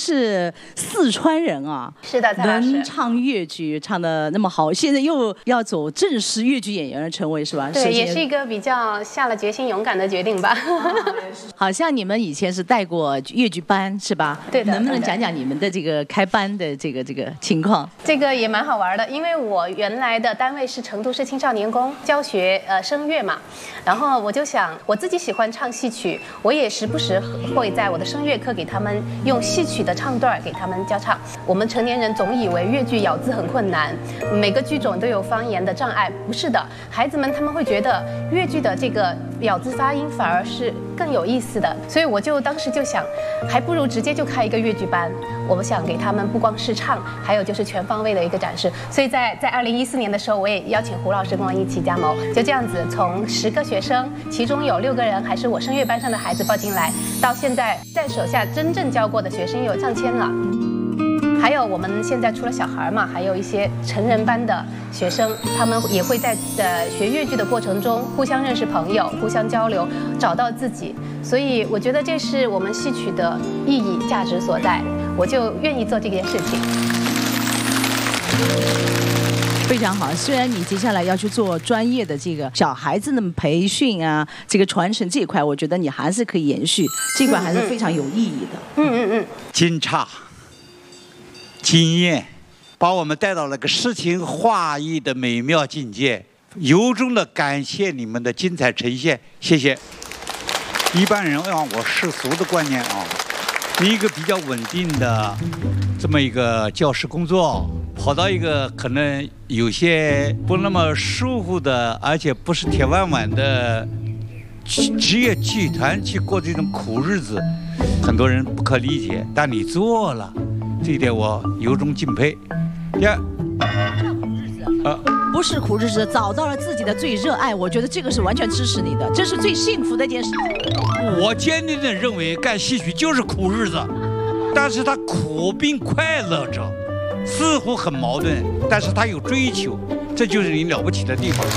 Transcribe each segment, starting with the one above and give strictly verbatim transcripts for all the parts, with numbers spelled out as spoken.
是四川人啊， 是的，蔡老师能唱粤剧唱的那么好，现在又要走正式粤剧演员的称谓是吧？ 对，也是一个比较下了决心、勇敢的决定吧。 好像你们以前是带过粤剧班是吧？ 对的。 能不能讲讲你们的这个开班的这个这个情况？ 这个也蛮好玩的，因为我原来的单位是成都市青少年宫，教学呃声乐嘛，然后我就想我自己喜欢唱戏曲，我也时不时会在我的声乐课给他们用戏曲的唱段给他们教唱。我们成年人总以为粤剧咬字很困难，每个剧种都有方言的障碍，不是的，孩子们他们会觉得粤剧的这个咬字发音反而是更有意思的，所以我就当时就想，还不如直接就开一个粤剧班。我们想给他们不光是唱，还有就是全方位的一个展示。所以在在二零一四年的时候，我也邀请胡老师跟我一起加盟，就这样子从十个学生，其中有六个人还是我声乐班上的孩子报进来，到现在在手下真正教过的学生有上千了。还有我们现在除了小孩嘛，还有一些成人班的学生，他们也会在呃学粤剧的过程中互相认识朋友，互相交流，找到自己。所以我觉得这是我们戏曲的意义价值所在，我就愿意做这件事情。 非常好，虽然你接下来要去做专业的这个小孩子的培训啊，这个传承这一块，我觉得你还是可以延续，这块还是非常有意义的。 嗯嗯嗯， 惊诧。经验，把我们带到了个诗情画意的美妙境界，由衷的感谢你们的精彩呈现，谢谢。一般人按我世俗的观念啊，你一个比较稳定的这么一个教师工作，跑到一个可能有些不那么舒服的，而且不是铁饭碗的职业剧团去过这种苦日子，很多人不可理解，但你做了。这一点我由衷敬佩。第二， 呃，不是苦日子，找到了自己的最热爱，我觉得这个是完全支持你的，这是最幸福的一件事情。 我坚定地认为干戏曲就是苦日子，但是他苦并快乐着，似乎很矛盾，但是他有追求，这就是你了不起的地方。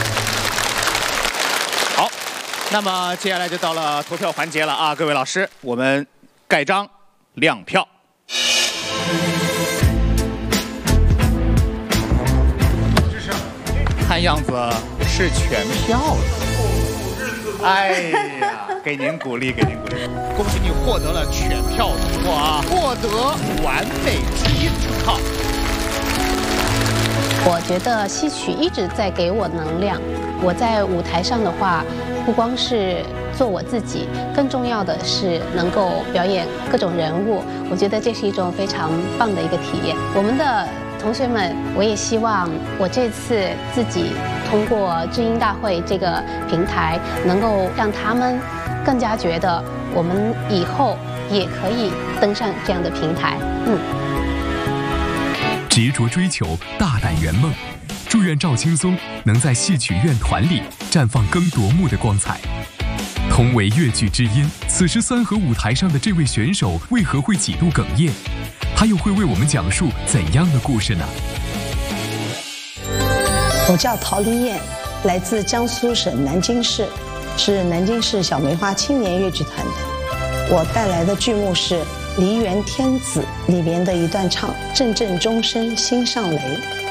好，那么接下来就到了投票环节了啊，各位老师，我们盖章亮票。看样子是全票了。哎呀，给您鼓励，给您鼓励，恭喜你获得了全票通过啊，获得完美基础套。 我觉得戏曲一直在给我能量。我在舞台上的话，不光是做我自己，更重要的是能够表演各种人物。我觉得这是一种非常棒的一个体验。我们的同学们，我也希望我这次自己通过知音大会这个平台，能够让他们更加觉得我们以后也可以登上这样的平台。嗯。 执着追求，大胆圆梦，祝愿赵青松能在戏曲院团里绽放更夺目的光彩。同为粤剧知音，此时三河舞台上的这位选手为何会几度哽咽？他又会为我们讲述怎样的故事呢？ 我叫陶丽燕，来自江苏省南京市，是南京市小梅花青年越剧团的。我带来的剧目是《梨园天子》里面的一段唱：阵阵钟声心上雷。